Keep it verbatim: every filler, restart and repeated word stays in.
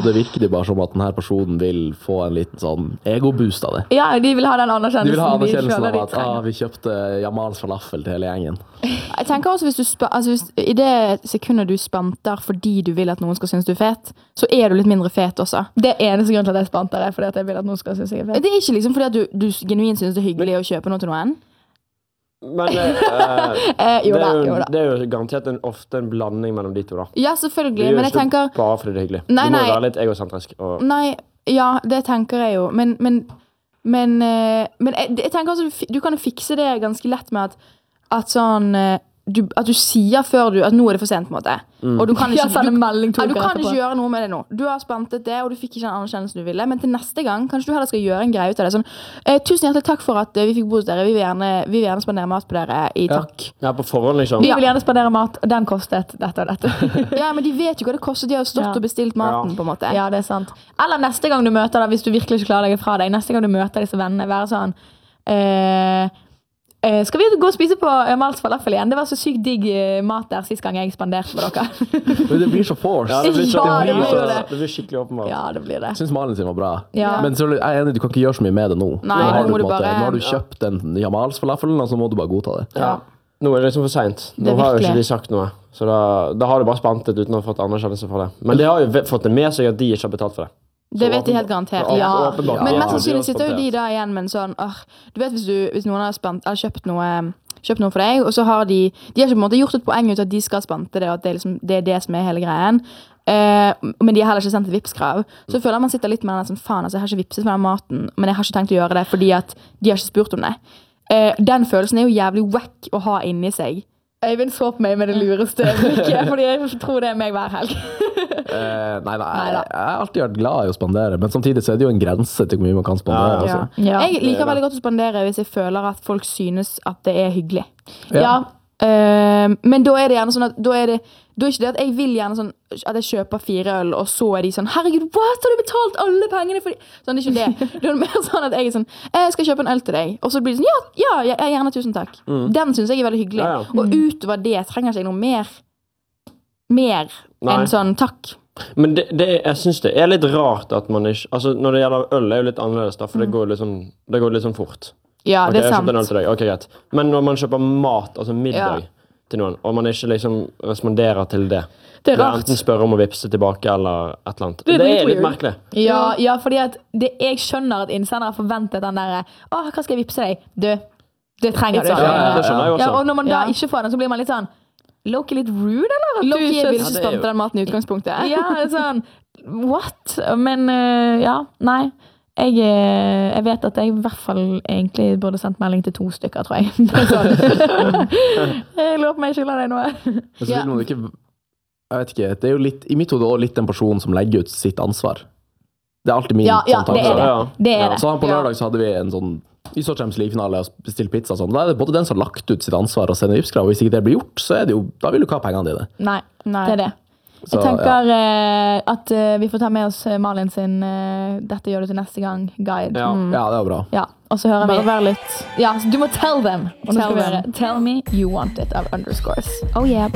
det virker det bare som at denne personen vil få en liten sånn ego-boost av det. Ja, de vil ha den anerkjennelsen. De vil ha anerkjennelsen av de at ah, vi kjøpte Jamals falafel til hele gjengen. Jeg tenker også hvis du sp- altså hvis, i det sekundet du spanter fordi du vil at noen skal synes du er fet, så er du litt mindre fet også. Det er eneste grunn til at jeg spanter er fordi at jeg vil at noen skal synes jeg er fet. Det er ikke liksom fordi at du, du genuint synes det er hyggelig å kjøpe noe til noen. Men eh, eh, jo, det, er da, jo, jo, da. det er jo garantert en, ofte en blanding mellom de to da. Ja, selvfølgelig, det men jeg tenker bare fordi det er hyggelig. Nei, du må nei. være litt egosentrisk og... Nei, ja, det tenker jeg jo. Men, men, men, eh, men jeg, jeg tenker også du, du kan jo fikse det ganske lett med at, at sånn eh, du, at du sier før du at nå er det for sent på en måte. Mm. Og du kan ikke, ja, du, melding ja, du kan ikke gjøre noe med det nå. Du har spantet det, og du fikk ikke den anerkjennelsen du ville. Men til neste gang, kanskje du heller skal gjøre en greie ut av det. Sånn, eh, tusen hjertelig takk for at eh, vi fikk bo hos dere. Vi vil gjerne, vi vil gjerne spandere mat på dere i takk. Ja, på forhånd liksom. Vi vil gjerne spandere mat, og den kostet dette og dette. Ja, men de vet jo hva det koster. De har stått ja. og bestilt maten ja. på en måte. Ja, det er sant. Eller neste gang du møter deg, hvis du virkelig ikke klarer deg fra deg, neste gang du møter disse vennene, være sånn... Eh, Skal vi gå og spise på Jamals falafel igjen? Det var så sykt digg mat der sist gang jeg spanderte på dere. Men det blir så forced. Ja, det blir, så, ja, det blir, så, det. det blir skikkelig åpenbart. Ja, det blir det. Jeg synes Malin sin var bra. Ja. Men så er jeg enig, du kan ikke gjøre så mye med det nå. Nei, nå, har nå, du, du måte, bare, nå har du kjøpt den Jamals falafelen, og så må du bare godta det. Ja. Nå er det liksom for sent. Nå har jo ikke de sagt noe. Så da, da har du bare spantet uten å ha fått anerkjennelse for det. Men de har jo fått det med seg at de ikke har betalt for det. Det vet de helt garantert. Ja. Ja. Åpenbart. Men Ja, mest sannsynlig de har sitter jo de da igjen med en sånn åh, du vet hvis, du, hvis noen har, spant, har kjøpt noe kjøpt noe for deg, og så har de de har ikke på en måte gjort et poeng ut at de skal spante det, og at det er, liksom, det, er det som er hele greien. Uh, men de har heller ikke sendt et vipskrav. Så føler man sitter litt med den sånn, faen, altså, jeg har ikke vipset for den maten, men jeg har ikke tenkt å gjøre det fordi at de har ikke spurt om det. Uh, den følelsen er jo jævlig wack å ha inni seg. Øyvind så på meg med det lureste blikket, fordi jeg tror det er meg hver helg. Uh, nei, nei, jeg, jeg har alltid vært glad i å spandere, men samtidig så er det jo en grense til hvor mye man kan spandere. Ja. Altså. Ja. Jeg liker veldig godt å spandere hvis jeg føler at folk synes at det er hyggelig. Ja. Ja. Uh, men da er det gjerne sånn at da er det, da er ikke det at jeg vil gjerne sånn at jeg kjøper fire øl, og så er de sånn herregud, what, har du betalt alle pengene for de? Sånn, det er ikke det. Det er mer sånn at jeg er sånn, jeg skal kjøpe en øl til deg, og så blir det sånn, ja, ja, jeg, jeg gjerne tusen takk. Mm. Den synes jeg er veldig hyggelig. Ja, ja. Og utover det trenger jeg ikke noe mer mer Nei. enn sånn takk. Men det, det, jeg synes det er litt rart at man ikke, altså når det gjelder øl er jo litt annerledes da, for det går litt sånn, det går litt sånn fort. Ja, Ok, det er jeg sant. kjøpte en øl til deg, ok, greit. Men når man kjøper mat, altså middag Ja. til noen, og man ikke liksom responderer til det, Det er eller rart. enten spør om å vipse tilbake eller et eller annet. Det er Det er litt litt weird. merkelig. Ja, ja, fordi at det, jeg skjønner at innsender har forventet den der, åh, hva skal jeg vipse deg? Du, det trenger du Ja, ikke. Ja, det skjønner jeg også. Ja, og når man da Ja. ikke får den, så blir man litt sånn, Loki litt rude, eller? At du Loki ikke- vil Ja, ikke det er jo- spante den maten i utgangspunktet. Ja, sånn, what? Men, uh, ja, nei. Jeg, uh, jeg vet at jeg i hvert fall egentlig burde sendt melding til to stykker, tror jeg. Det er sånn. Jeg lurer på meg ikke la deg noe. Men så Ja. vil man ikke, jeg vet ikke, det er jo litt, i mitt hode også litt den personen som legger ut sitt ansvar. Det er alltid min Ja, ja, sånn det tanke. er det. Ja. Det er Ja. det. Så han på Ja. lørdag så hadde vi en sånn, vi så Champions League-finale og bestilte pizza og sånn. Da er det både den som har lagt ut sitt ansvar og sender vipskrav, og hvis ikke det blir gjort, så er det jo, da vil du ikke ha pengene dine. Nei, Nei. det er det. Så, Jeg tenker eh, at eh, vi får ta med oss eh, Malin sin eh, dette gjør du til neste gang guide. Ja. ja. ja, det var bra. Ja, og så hører Bare vi. vær litt Ja, så du må tell them. Og nå Tell skal vi them. gjøre Tell me you want it av underscores. Oh yeah.